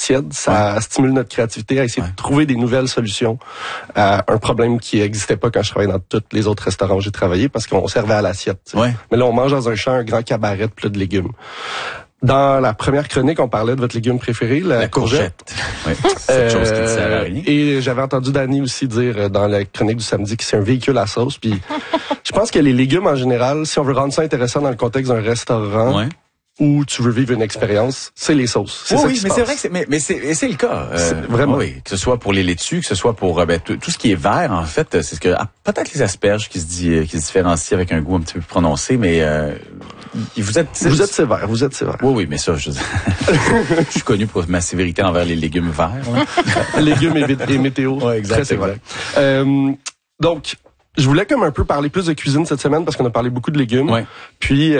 tiède, ça stimule notre créativité à essayer de trouver des nouvelles solutions à un problème qui n'existait pas quand je travaillais dans tous les autres restaurants où j'ai travaillé parce qu'on servait à l'assiette. Ouais. Mais là, on mange dans un champ un grand cabaret de plats de légumes. Dans la première chronique, on parlait de votre légume préféré, la courgette. Oui, cette chose qui ne sert à rien. Et j'avais entendu Dany aussi dire dans la chronique du samedi que c'est un véhicule à sauce. Puis je pense que les légumes en général, si on veut rendre ça intéressant dans le contexte d'un restaurant, où tu veux vivre une expérience, c'est les sauces. C'est oui, mais c'est vrai que c'est le cas. Vraiment. Oui, que ce soit pour les laitues, que ce soit pour tout ce qui est vert, en fait, c'est ce que peut-être les asperges qui se différencient avec un goût un petit peu plus prononcé, mais vous êtes sévère. Oui, mais ça, je suis connu pour ma sévérité envers les légumes verts. Légumes et météo. Oui, exactement. Très sévère. Donc, je voulais comme un peu parler plus de cuisine cette semaine parce qu'on a parlé beaucoup de légumes. Ouais. Puis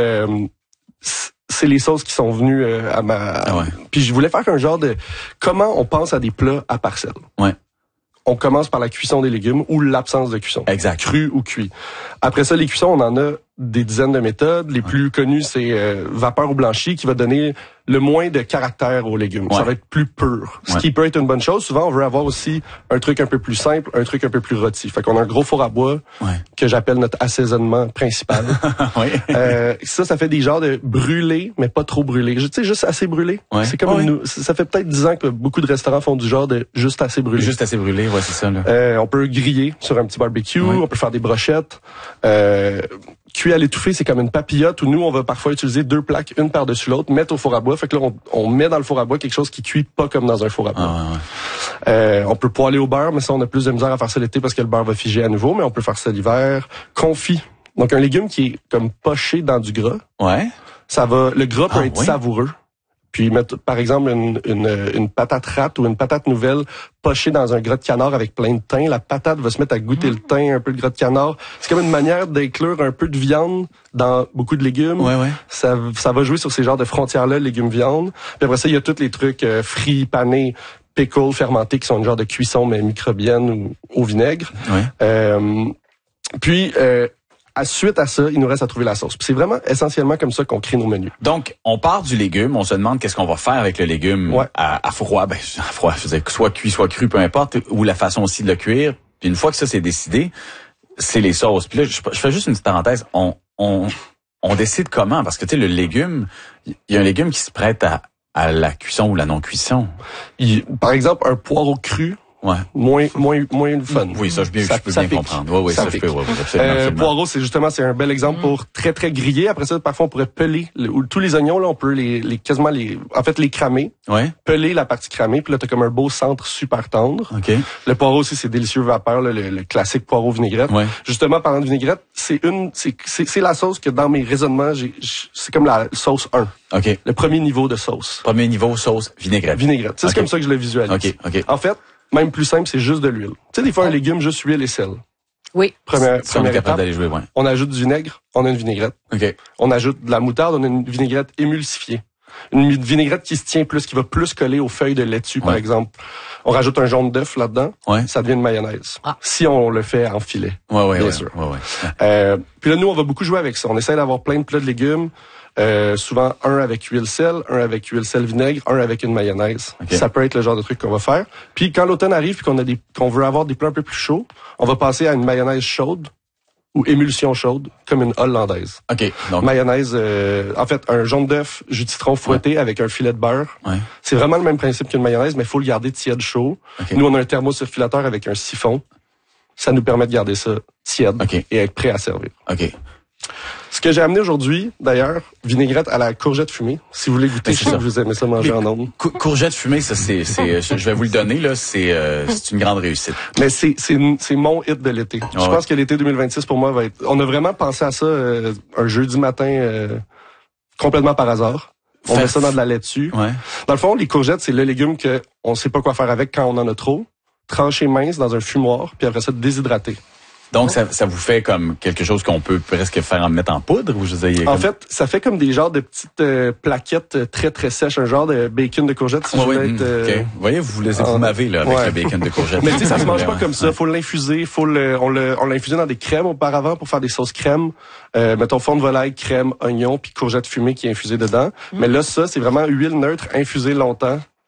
c'est les sauces qui sont venues à ma... Puis je voulais faire un genre de... Comment on pense à des plats à parcelles. Ouais. On commence par la cuisson des légumes ou l'absence de cuisson. Exact. Cru ou cuit. Après ça, les cuissons, on en a des dizaines de méthodes. Les plus connues, c'est vapeur ou blanchi qui va donner le moins de caractère aux légumes. Ça va être plus pur. Ce qui peut être une bonne chose. Souvent, on veut avoir aussi un truc un peu plus simple, un truc un peu plus rôti. Fait qu'on a un gros four à bois que j'appelle notre assaisonnement principal. Ça fait des genres de brûlés, mais pas trop brûlés. Tu sais, juste assez brûlés. C'est comme ça fait peut-être 10 ans que beaucoup de restaurants font du genre de juste assez brûlé. Juste assez brûlé, c'est ça. Là. On peut griller sur un petit barbecue, on peut faire des brochettes. Cuit à l'étouffée, c'est comme une papillote où nous, on va parfois utiliser 2 plaques, une par-dessus l'autre, mettre au four à bois. Fait que là, on met dans le four à bois quelque chose qui cuit pas comme dans un four à bois. On peut poêler au beurre, mais ça, on a plus de misère à faire ça l'été parce que le beurre va figer à nouveau, mais on peut faire ça l'hiver. Confit. Donc, un légume qui est comme poché dans du gras. Le gras peut être savoureux. Puis mettre, par exemple, une patate rate ou une patate nouvelle pochée dans un gras de canard avec plein de thym. La patate va se mettre à goûter le thym, un peu de gras de canard. C'est comme une manière d'inclure un peu de viande dans beaucoup de légumes. Ça va jouer sur ces genres de frontières-là, légumes-viande. Puis après ça, il y a tous les trucs frits, panés, pickles, fermentés, qui sont une genre de cuisson, mais microbienne ou au vinaigre. Suite à ça, il nous reste à trouver la sauce. Puis c'est vraiment essentiellement comme ça qu'on crée nos menus. Donc, on part du légume, on se demande qu'est-ce qu'on va faire avec le légume à froid. À froid, je veux dire, soit cuit, soit cru, peu importe, ou la façon aussi de le cuire. Puis une fois que ça c'est décidé, c'est les sauces. Puis là, je fais juste une petite parenthèse. On décide comment? Parce que tu sais, le légume, il y a un légume qui se prête à la cuisson ou la non-cuisson. Par exemple, un poireau cru. Moins fun. Oui, ça, je peux bien comprendre. Oui, ça je peux, absolument. Poireau, c'est un bel exemple pour très, très griller. Après ça, parfois, on pourrait peler tous les oignons, là, on peut quasiment les cramer. Peler la partie cramée, puis là, t'as comme un beau centre super tendre. Le poireau aussi, c'est délicieux vapeur, là, le classique poireau vinaigrette. Justement, parlant de vinaigrette, c'est la sauce que dans mes raisonnements, c'est comme la sauce 1. Le premier niveau de sauce. Premier niveau, sauce, vinaigrette. C'est comme ça que je le visualise. En fait, même plus simple, c'est juste de l'huile. Tu sais, des fois, un légume, juste huile et sel. Oui. Première étape d'aller jouer, on ajoute du vinaigre, on a une vinaigrette. On ajoute de la moutarde, on a une vinaigrette émulsifiée. Une vinaigrette qui se tient plus, qui va plus coller aux feuilles de laitue, par exemple. On rajoute un jaune d'œuf là-dedans, ça devient une mayonnaise. Si on le fait en filet, bien sûr. Puis là, nous, on va beaucoup jouer avec ça. On essaie d'avoir plein de plats de légumes. Souvent un avec huile sel, un avec huile sel vinaigre, un avec une mayonnaise. Ça peut être le genre de truc qu'on va faire. Puis quand l'automne arrive et qu'on veut avoir des plats un peu plus chauds, on va passer à une mayonnaise chaude ou émulsion chaude, comme une hollandaise. Donc mayonnaise, en fait, un jaune d'œuf, jus de citron fouetté avec un filet de beurre. C'est vraiment le même principe qu'une mayonnaise, mais il faut le garder tiède chaud. Nous, on a un thermocirculateur avec un siphon. Ça nous permet de garder ça tiède et être prêt à servir. Ce que j'ai amené aujourd'hui, d'ailleurs, vinaigrette à la courgette fumée. Si vous voulez goûter, je sais que vous aimez ça manger en ondes. Courgette fumée, ça je vais vous le donner là, c'est une grande réussite. Mais c'est mon hit de l'été. Je pense que l'été 2026 pour moi va être. On a vraiment pensé à ça un jeudi matin complètement par hasard. On met ça dans de la laitue. Dans le fond, les courgettes, c'est le légume que on sait pas quoi faire avec quand on en a trop. Tranché mince dans un fumoir, puis après ça déshydraté. Donc, ça vous fait comme quelque chose qu'on peut presque faire en mettre en poudre? Ou en fait, ça fait comme des genres de petites plaquettes très, très sèches, un genre de bacon de courgette. Si je voulais être, Vous voyez, vous laissez vous maver là, avec le bacon de courgette. Mais tu sais, ça se mange pas comme ça. Faut l'infuser. On l'a infusé dans des crèmes auparavant pour faire des sauces crème. Mettons fond de volaille, crème, oignon, puis courgette fumée qui est infusée dedans. Mais là, ça, c'est vraiment huile neutre infusée longtemps